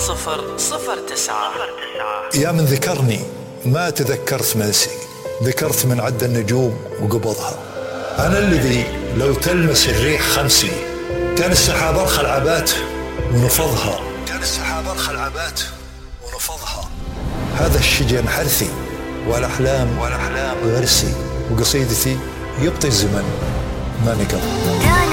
يا من ذكرني ما تذكرت منسي، ذكرت من عد النجوم وقبضها. أنا الذي لو تلمس الريح خمسي كان السحاب أرخى العبات ونفضها، هذا الشجن حرثي والأحلام غرسي، وقصيدتي يبطي الزمن ما نقض.